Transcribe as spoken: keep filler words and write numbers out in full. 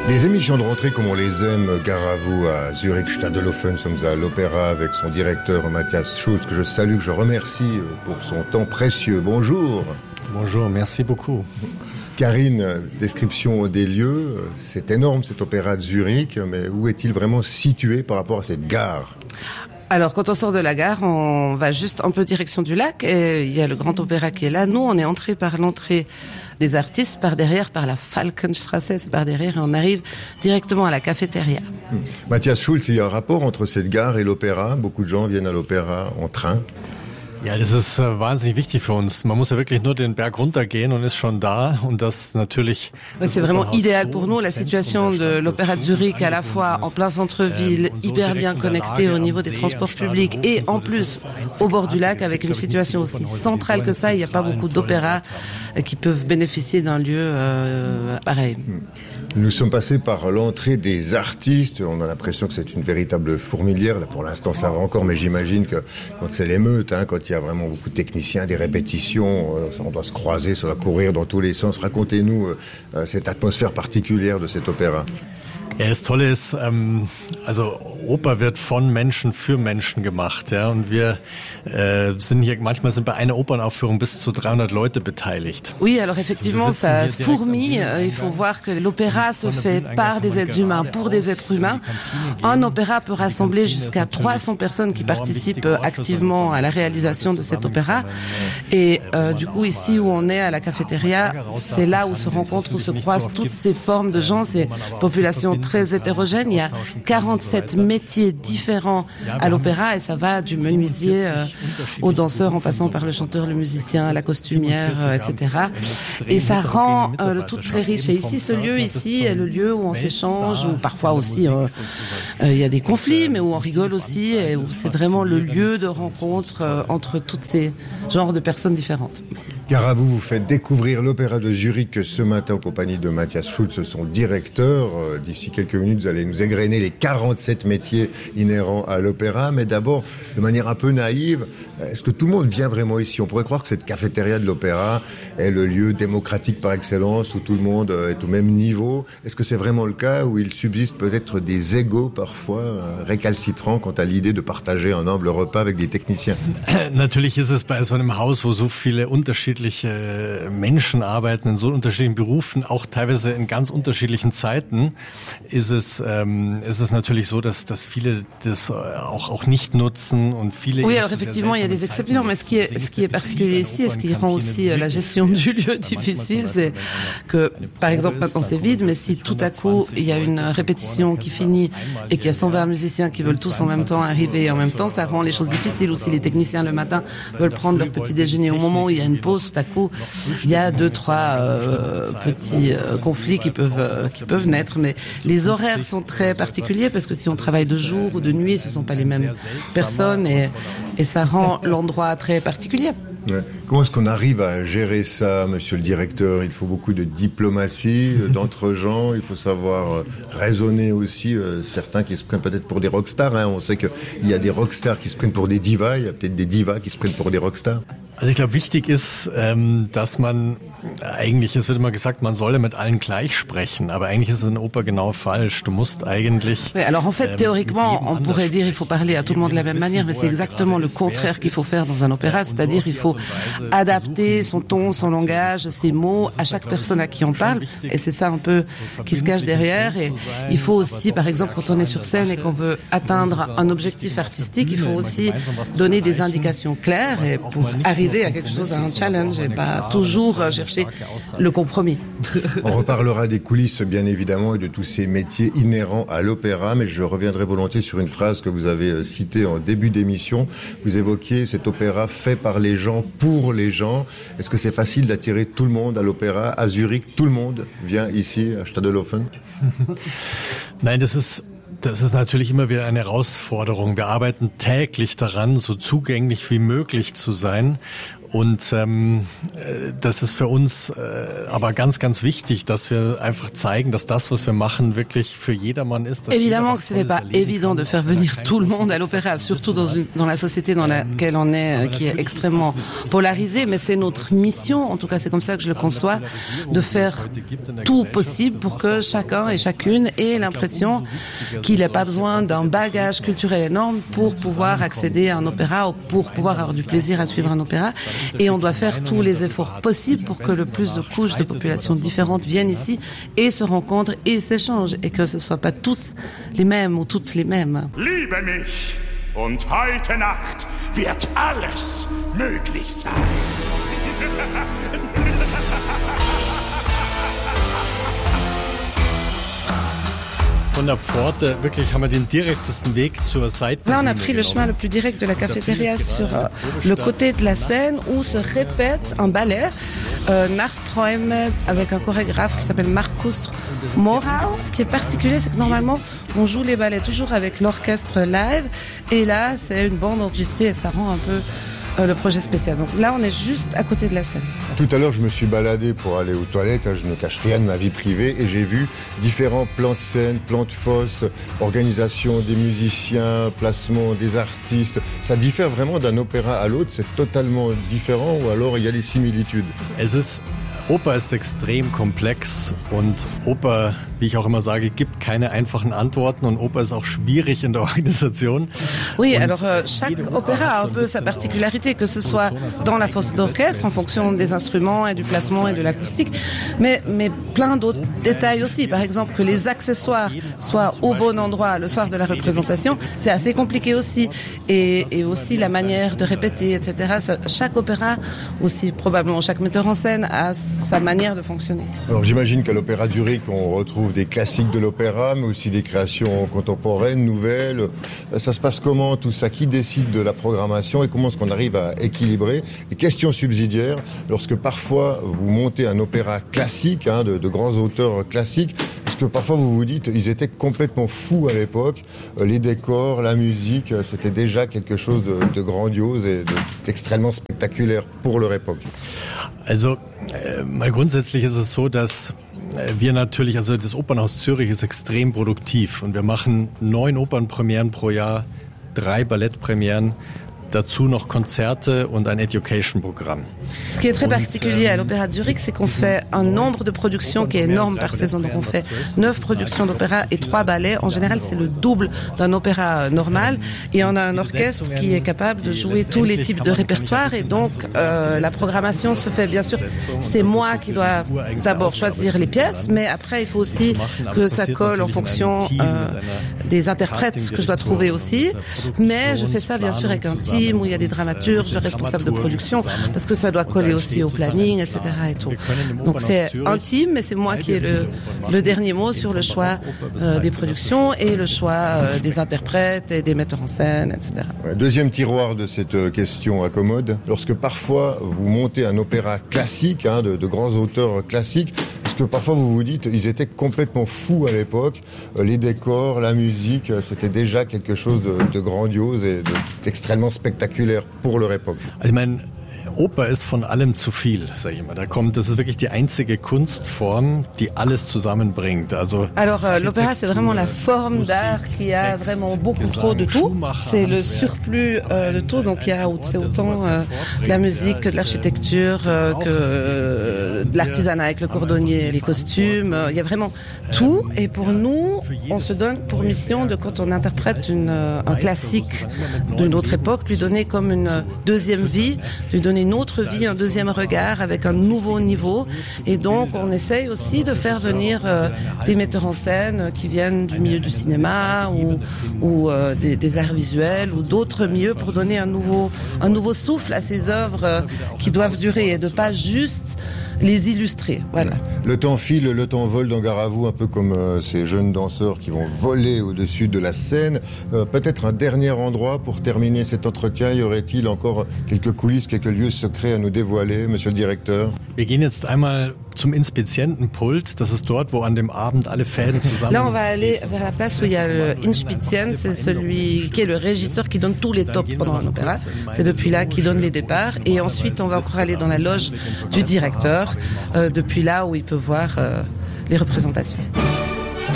Des émissions de rentrée comme on les aime, gare à vous à Zurich Stadelhofen. Nous sommes à l'Opéra avec son directeur Matthias Schulz, que je salue, que je remercie pour son temps précieux. Bonjour. Bonjour, merci beaucoup. Karine, description des lieux. C'est énorme cet opéra de Zurich, mais où est-il vraiment situé par rapport à cette gare ? Alors, quand on sort de la gare, on va juste un peu direction du lac et il y a le grand opéra qui est là. Nous, on est entré par l'entrée des artistes, par derrière, par la Falkenstrasse, c'est par derrière et on arrive directement à la cafétéria. Hum. Matthias Schulz, il y a un rapport entre cette gare et l'opéra. Beaucoup de gens viennent à l'opéra en train. Ja, das ist äh, wahnsinnig wichtig für uns. Man muss ja wirklich nur den Berg runtergehen und ist schon da. Und das natürlich. Ouais, c'est vraiment idéal pour nous. La situation de l'Opéra de Zurich, à la fois en plein centre-ville, hyper bien connecté au niveau des transports publics et en plus au bord du lac avec une situation aussi centrale que ça. Il n'y a pas beaucoup d'opéras qui peuvent bénéficier d'un lieu euh, pareil. Nous sommes passés par l'entrée des artistes. On a l'impression que c'est une véritable fourmilière. Là, pour l'instant, ça va encore, mais j'imagine que quand c'est l'émeute, hein, quand il y a vraiment beaucoup de techniciens, des répétitions, euh, on doit se croiser, ça doit courir dans tous les sens. Racontez-nous euh, cette atmosphère particulière de cet opéra. Ja, das Tolle ist, ähm, also Oper wird von Menschen für Menschen gemacht, ja, und wir äh, sind hier, manchmal sind bei einer Opernaufführung bis zu dreihundert Leute beteiligt. Oui, alors effectivement, ça fourmille. Il faut voir que l'opéra se fait par des êtres humains, pour des êtres humains. Un opéra peut rassembler jusqu'à trois cents personnes qui participent activement à la réalisation de cet opéra. Et euh, du coup, ici où on est à la cafétéria, c'est là où se rencontrent, où se croisent toutes ces formes de gens, ces populations très hétérogène. Il y a quarante-sept métiers différents à l'opéra et ça va du menuisier euh, au danseur en passant par le chanteur, le musicien, la costumière, euh, et cetera. Et ça rend euh, le tout très riche. Et ici, ce lieu ici est le lieu où on s'échange, où parfois aussi euh, euh, il y a des conflits, mais où on rigole aussi et où c'est vraiment le lieu de rencontre euh, entre toutes ces genres de personnes différentes. Car à vous, vous faites découvrir l'opéra de Zurich ce matin en compagnie de Matthias Schulz, son directeur. D'ici quelques minutes, vous allez nous égrener les quarante-sept métiers inhérents à l'opéra. Mais d'abord, de manière un peu naïve, est-ce que tout le monde vient vraiment ici ? On pourrait croire que cette cafétéria de l'opéra est le lieu démocratique par excellence, où tout le monde est au même niveau. Est-ce que c'est vraiment le cas, où il subsiste peut-être des égos parfois récalcitrants quant à l'idée de partager un humble repas avec des techniciens ? Natürlich ist es bei so einem Haus, wo so viele unterschiedliche Menschen arbeiten, in so unterschiedlichen Berufen, auch teilweise in ganz unterschiedlichen Zeiten, ist es, ähm, ist es natürlich so, dass, dass viele das auch, auch nicht nutzen und viele... Oui, alors effectivement, il y a des exceptions, mais ce qui est, ce qui est particulier ici et ce qui rend aussi la gestion du lieu difficile, c'est que, par exemple, maintenant c'est vide, mais si tout à coup, il y a une répétition qui finit et qu'il y a cent vingt musiciens qui veulent tous en même temps arriver en même temps, ça rend les choses difficiles. Ou si les techniciens le matin veulent prendre leur petit déjeuner au moment où il y a une pause, tout à coup, il y a deux, trois euh, petits euh, conflits qui peuvent euh, qui peuvent naître. Mais les horaires sont très particuliers parce que si on travaille de jour ou de nuit, ce sont pas les mêmes personnes et et ça rend l'endroit très particulier. Ouais. Comment est-ce qu'on arrive à gérer ça, monsieur le directeur ? Il faut beaucoup de diplomatie, d'entre gens, il faut savoir raisonner aussi. Euh, certains qui se prennent peut-être pour des rockstars, hein. On sait qu'il y a des rockstars qui se prennent pour des divas, il y a peut-être des divas qui se prennent pour des rockstars. Also ich glaube, wichtig ist, ähm, dass man eigentlich, es wird immer gesagt, man solle mit allen gleich sprechen, aber eigentlich ist es in Oper genau falsch. Du musst eigentlich... Oui, alors en fait, ähm, théoriquement, on pourrait dire il faut parler à tout le monde de la même manière, mais c'est exactement le contraire qu'il faut faire dans un opéra, c'est-à-dire il faut adapter son ton, son langage, ses mots à chaque personne à qui on parle, et c'est ça un peu qui se cache derrière. Et il faut aussi, par exemple, quand on est sur scène et qu'on veut atteindre un objectif artistique, il faut aussi donner des indications claires et pour arriver à quelque chose, à un challenge et pas toujours chercher le compromis. On reparlera des coulisses bien évidemment et de tous ces métiers inhérents à l'opéra, mais je reviendrai volontiers sur une phrase que vous avez citée en début d'émission. Vous évoquiez cet opéra fait par les gens, pour les gens. Est-ce que c'est facile d'attirer tout le monde à l'opéra ? À Zurich, tout le monde vient ici à Stadelhofen ? Nein, das ist Das ist natürlich immer wieder eine Herausforderung. Wir arbeiten täglich daran, so zugänglich wie möglich zu sein. Und ähm, das ist für uns äh, aber ganz, ganz wichtig, dass wir einfach zeigen, dass das, was wir machen, wirklich für jedermann ist. Évidemment que ce n'est pas évident de faire venir tout le monde à l'opéra, surtout dans, une, dans la société dans laquelle on est, qui est extrêmement polarisée, mais c'est notre mission, en tout cas c'est comme ça que je le conçois, de faire tout possible pour que chacun et chacune ait l'impression qu'il n'a pas besoin d'un bagage culturel énorme pour pouvoir accéder à un opéra ou pour pouvoir avoir du plaisir à suivre un opéra. Et on doit faire tous les efforts possibles pour que le plus de couches de populations différentes viennent ici et se rencontrent et s'échangent et que ce ne soient pas tous les mêmes ou toutes les mêmes. Liebe mich und heute Nacht wird alles möglich sein. Von der Pforte, wirklich haben wir den direktesten Weg zur Seite. Là, on a pris le chemin le plus direct de la cafétéria sur euh, le côté de la scène où se répète un ballet, euh, Nachträume, avec un chorégraphe qui s'appelle Markus Morau. Ce qui est particulier, c'est que normalement, on joue les ballets toujours avec l'orchestre live, et là, c'est une bande enregistrée et ça rend un peu le projet spécial. Donc là, on est juste à côté de la scène. Tout à l'heure, je me suis baladé pour aller aux toilettes. Je ne cache rien de ma vie privée et j'ai vu différents plans de scène, plans de fosse, organisation des musiciens, placement des artistes. Ça diffère vraiment d'un opéra à l'autre. C'est totalement différent ou alors il y a des similitudes. Es ist Oper ist extrem komplex und Oper, wie ich auch immer sage, gibt keine einfachen Antworten und Oper ist auch schwierig in der Organisation. Oui, und alors euh, chaque opéra a un peu sa particularité, que ce soit dans la fosse d'orchestre en fonction des instruments et du placement et de l'acoustique, mais, mais plein d'autres détails aussi. Par exemple, que les accessoires soient au bon endroit le soir de la représentation, c'est assez compliqué aussi. Et, et aussi la manière de répéter, et cetera. Chaque opéra, aussi probablement chaque metteur en scène a sa manière de fonctionner. Alors j'imagine qu'à l'Opéra Zurich, on retrouve des classiques de l'opéra, mais aussi des créations contemporaines, nouvelles. Ça se passe comment tout ça? Qui décide de la programmation et comment est-ce qu'on arrive à équilibrer? Et question subsidiaire, lorsque parfois vous montez un opéra classique, hein, de, de grands auteurs classiques, est-ce que parfois vous vous dites, ils étaient complètement fous à l'époque, les décors, la musique, c'était déjà quelque chose de, de grandiose et de, d'extrêmement spectaculaire pour leur époque? Also, äh, mal grundsätzlich ist es so, dass wir natürlich, also das Opernhaus Zürich ist extrem produktiv und wir machen neun Opernpremieren pro Jahr, drei Ballettpremieren, dazu noch Konzerte und ein Education-Programm. Ce qui est très particulier à l'Opéra de Zurich, c'est qu'on fait un nombre de productions qui est énorme par saison. Donc on fait neuf productions d'opéra et trois ballets. En général, c'est le double d'un opéra normal. Et on a un orchestre qui est capable de jouer tous les types de répertoires. Et donc euh, la programmation se fait, bien sûr, c'est moi qui dois d'abord choisir les pièces, mais après il faut aussi que ça colle en fonction euh, des interprètes que je dois trouver aussi. Mais je fais ça bien sûr avec un team où il y a des dramaturges, responsables de production, parce que ça doit coller aussi au planning, et cetera. Et tout. Donc c'est intime, mais c'est moi qui ai le, le dernier mot sur le choix euh, des productions et le choix euh, des interprètes et des metteurs en scène, et cetera. Deuxième tiroir de cette question accommode, lorsque parfois vous montez un opéra classique, hein, de, de grands auteurs classiques, est-ce que parfois vous vous dites, ils étaient complètement fous à l'époque, les décors, la musique, c'était déjà quelque chose de, de grandiose et de, d'extrêmement spectaculaire pour leur époque? Also ich meine, Oper ist von allem zu viel, sag ich mal. Da kommt, das ist wirklich die einzige Kunstform, die alles zusammenbringt. Also Alors euh, l'opéra, c'est vraiment la forme d'art qui a vraiment beaucoup trop de tout. C'est le surplus euh, de tout. Donc il y a c'est autant euh, de la musique que de l'architecture, euh, que euh, de l'artisanat avec le cordonnier, les costumes. Euh, il y a vraiment tout. Et pour nous, on se donne pour mission de, quand on interprète une, un classique d'une autre époque, lui donner comme une deuxième vie, lui donner une autre vie, un deuxième regard avec un nouveau niveau. Et donc on essaye aussi de faire venir euh, des metteurs en scène qui viennent du milieu du cinéma ou, ou euh, des, des arts visuels ou d'autres milieux pour donner un nouveau, un nouveau souffle à ces œuvres euh, qui doivent durer et de pas juste les illustrer. Voilà. Le temps file, le temps vole dans Gare à vous, un peu comme euh, ces jeunes danseurs qui vont voler au-dessus de la scène. Euh, peut-être un dernier endroit pour terminer cet entretien. Y aurait-il encore quelques coulisses, quelques quelques lieux secrets à nous dévoiler, monsieur le directeur? Wir gehen jetzt einmal zum Inspizientenpult. Das ist dort, wo an dem Abend alle Fäden zusammen. Là, on va aller vers la place où il y a le Inspizien, c'est celui qui est le régisseur qui donne tous les tops pendant un opéra. C'est depuis là qu'il donne les départs. Et ensuite, on va encore aller dans la loge du directeur, euh, depuis là où il peut voir euh, les représentations.